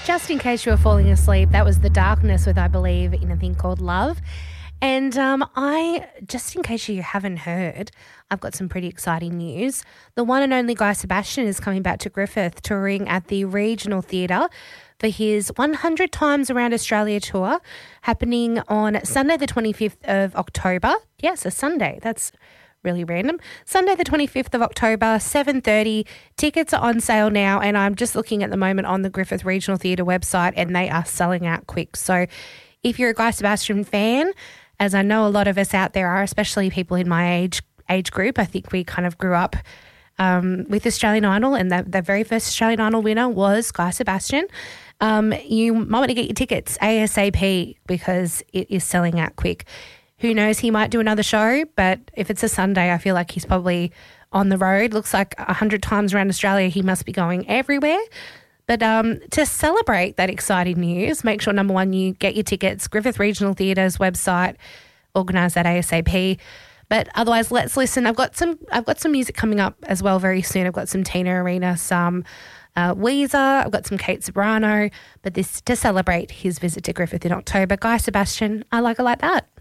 Just in case you were falling asleep, that was The Darkness with, I believe, in a thing called Love. And just in case you haven't heard, I've got some pretty exciting news. The one and only Guy Sebastian is coming back to Griffith, touring at the Regional Theatre for his 100 Times Around Australia tour, happening on Sunday the 25th of October. Yes, a Sunday. That's really random. Sunday the 25th of October, 7:30. Tickets are on sale now, and I'm just looking at the moment on the Griffith Regional Theatre website, and they are selling out quick. So if you're a Guy Sebastian fan, as I know a lot of us out there are, especially people in my age group, I think we kind of grew up with Australian Idol, and the very first Australian Idol winner was Guy Sebastian. You might want to get your tickets ASAP because it is selling out quick. Who knows, he might do another show, but if it's a Sunday, I feel like he's probably on the road. Looks like 100 Times Around Australia, he must be going everywhere. But to celebrate that exciting news, make sure, number one, you get your tickets, Griffith Regional Theatre's website, organise that ASAP. But otherwise, let's listen. I've got some music coming up as well very soon. I've got some Tina Arena, some Weezer, I've got some Kate Ceberano. But this to celebrate his visit to Griffith in October. Guy Sebastian, I like it like that.